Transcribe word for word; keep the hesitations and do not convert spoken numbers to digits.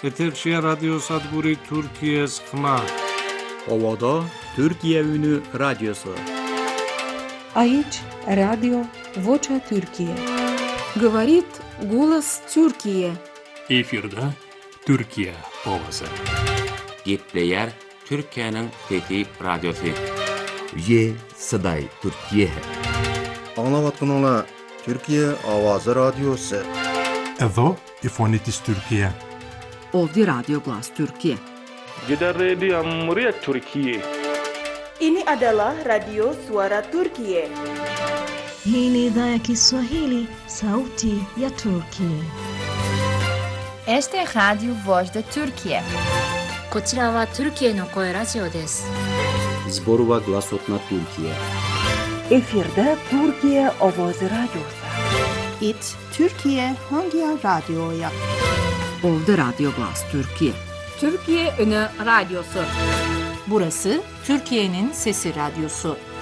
Eterşehir Radyo Sadburi Türkiye sıkma. Ovada Türkiye Ünü Radyosu. Aici Radio Vocea Türkiye. Говорит голос Türkiye. Efirde Türkiye ovası. Gepleyer Türkiye'nin Fethi Radyosu. Ye Saday Türkiye. Anlavatkanlar Türkiye Avazı Radyosu. Edo İfonitis Türkiye. Ovdje Radio Glas Türkiye. Gider Radio Muryat Türkiye. Ini adalah Radio Suara Turkiye. Hii ni idhaa ya Kiswahili, sauti ya Turkiye. Este es Radio Voz de Türkiye. こちらはトルキエの声ラジオです。 Zborova Glasotna Türkiye. Efirde Türkiye Avazı Radyosu. It Türkiye Hangi Radyo'ya? Ovdje Radio Glas Türkiye. Türkiye Ünü Radyosu. Burası Türkiye'nin Sesi Radyosu.